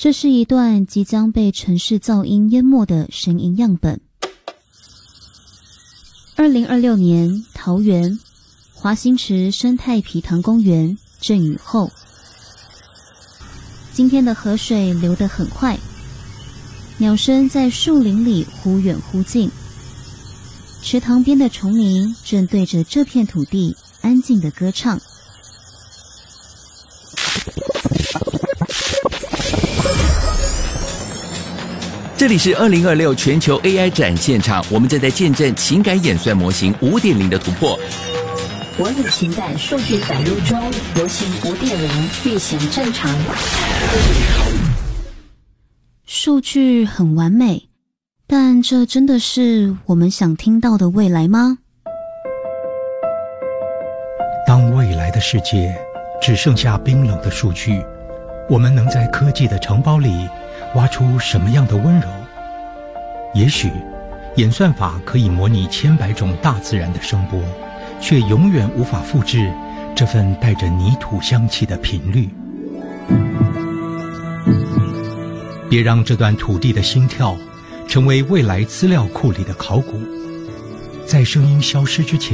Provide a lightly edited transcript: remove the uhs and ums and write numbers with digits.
这是一段即将被城市噪音淹没的声音样本。2026年，桃园华新池生态埤塘公园阵雨后，今天的河水流得很快，鸟声在树林里忽远忽近，池塘边的虫鸣正对着这片土地安静的歌唱。 这里是2026全球 AI 展现场，我们正在见证情感演算模型 5.0 的突破。 我与情感数据载入中，模型 5.0 运行正常。 数据很完美，但这真的是我们想听到的未来吗？ 当未来的世界只剩下冰冷的数据，我们能在科技的城堡里挖出什么样的温柔？也许演算法可以模拟千百种大自然的声波，却永远无法复制这份带着泥土香气的频率。别让这段土地的心跳成为未来资料库里的考古，在声音消失之前，